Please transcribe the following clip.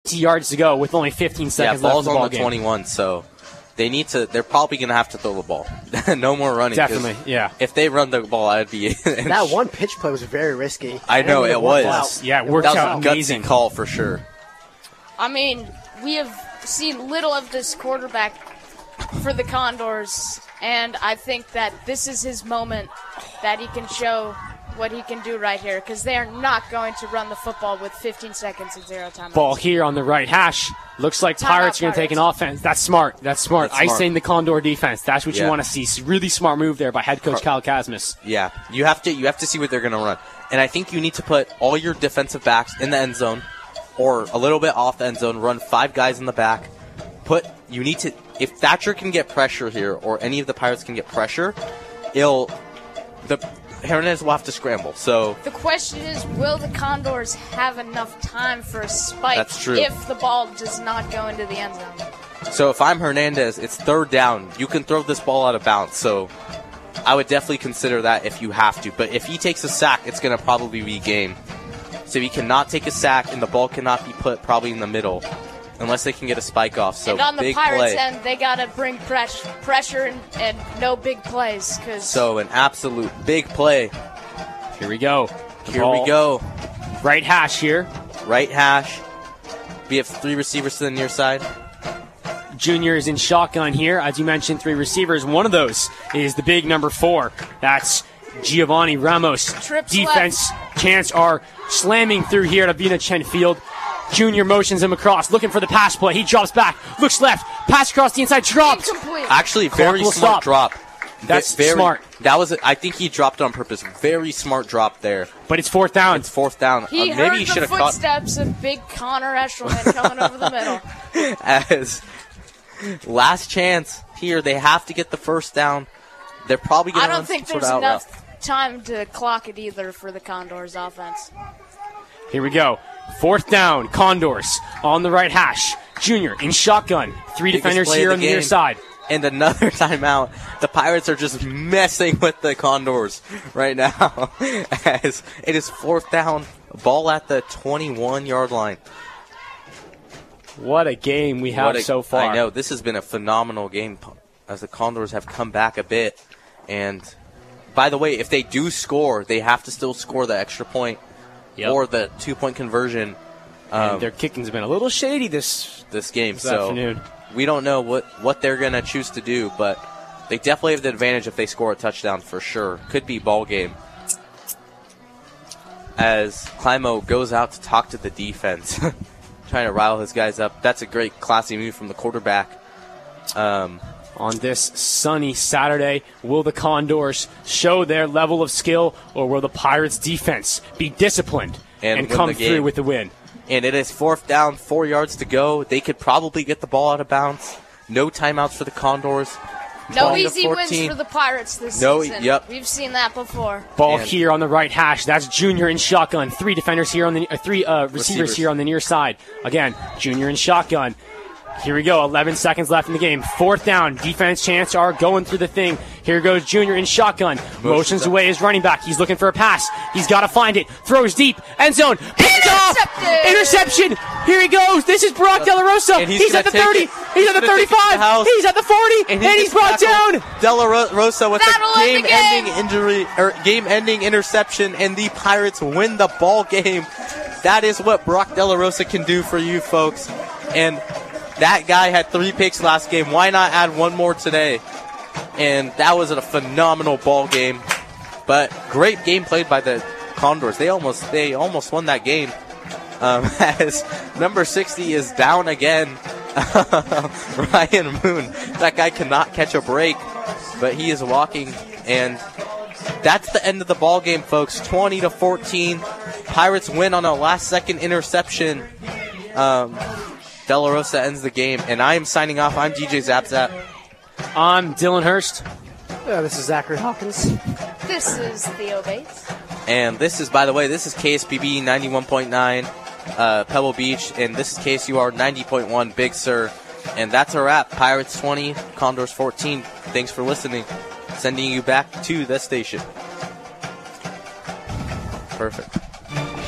50 yards to go with only 15 seconds left ball's in the ball on the game. 21, so they're probably going to have to throw the ball. No more running. Definitely, yeah. If they run the ball, I'd be... That one pitch play was very risky. I know, it was. Yeah, it worked that was out a amazing. gutsy call for sure. I mean, we have seen little of this quarterback for the Condors, and I think that this is his moment that he can show what he can do right here, because they are not going to run the football with 15 seconds and 0 timeouts. Ball here on the right hash. Looks like Pirates are going to take an offense. That's smart. That's smart. Icing the Condor defense. That's what you want to see. Really smart move there by head coach Kyle Kasmus. Yeah, you have to see what they're going to run. And I think you need to put all your defensive backs in the end zone or a little bit off the end zone, run 5 guys in the back. If Thatcher can get pressure here or any of the Pirates can get pressure, Hernandez will have to scramble. So the question is, will the Condors have enough time for a spike if the ball does not go into the end zone? So if I'm Hernandez, it's 3rd down. You can throw this ball out of bounds. So I would definitely consider that if you have to. But if he takes a sack, it's going to probably be game. So he cannot take a sack, and the ball cannot be put probably in the middle unless they can get a spike off. So and on the big Pirates play. end, they got to bring pressure and no big plays. So an absolute big play. Here we go. Here we go. Right hash here. Right hash. We have 3 receivers to the near side. Junior is in shotgun here. As you mentioned, 3 receivers. One of those is the big number 4. That's Giovanni Ramos. Trips Defense chants are slamming through here at Avina Chen Field. Junior motions him across, looking for the pass play. He drops back, looks left, pass across the inside, dropped. Incomplete. Actually, very smart drop. That's smart. That was. I think he dropped it on purpose. Very smart drop there. But it's 4th down. It's 4th down. He maybe heard he should the have caught. footsteps of big Connor Eshelman coming over the middle. As last chance here, they have to get the 1st down. They're probably going to. I don't think there's enough time to clock it either for the Condors offense. Here we go. 4th down, Condors on the right hash. Junior in shotgun. 3 defenders here on the near side. And another timeout. The Pirates are just messing with the Condors right now. As it is 4th down, ball at the 21-yard line. What a game we have so far. I know. This has been a phenomenal game as the Condors have come back a bit. And by the way, if they do score, they have to still score the extra point. Yep. Or the 2-point conversion. And their kicking's been a little shady this game. This afternoon. We don't know what they're going to choose to do, but they definitely have the advantage if they score a touchdown for sure. Could be ball game. As Climo goes out to talk to the defense, trying to rile his guys up. That's a great classy move from the quarterback. On this sunny Saturday, will the Condors show their level of skill, or will the Pirates' defense be disciplined and come through with the win? And it is 4th down, 4 yards to go. They could probably get the ball out of bounds. No timeouts for the Condors. No easy wins for the Pirates this season. Yep. We've seen that before. Ball here on the right hash. That's Junior in shotgun. 3 defenders here on the 3 receivers here on the near side. Again, Junior in shotgun. Here we go, 11 seconds left in the game. 4th down, defense chance are going through the thing. Here goes Junior in shotgun. Motions away his running back. He's looking for a pass. He's got to find it. Throws deep. End zone. Picked off. Interception. Here he goes. This is Brock De La Rosa. He's at the 30. He's at the 35. He's at the 40. And he's brought down. De La Rosa with a game-ending injury or game-ending interception, and the Pirates win the ball game. That is what Brock De La Rosa can do for you folks. And that guy had 3 picks last game. Why not add 1 more today? And that was a phenomenal ball game. But great game played by the Condors. They almost won that game. As number 60 is down again. Ryan Moon. That guy cannot catch a break. But he is walking. And that's the end of the ball game, folks. 20-14. Pirates win on a last-second interception. De La Rosa ends the game, and I am signing off. I'm DJ Zapzap. I'm Dylan Hurst. This is Zachary Hawkins. This is Theo Bates. And this is, by the way, this is KSPB 91.9 Pebble Beach, and this is KSUR 90.1 Big Sur. And that's a wrap. Pirates 20, Condors 14. Thanks for listening. Sending you back to the station. Perfect.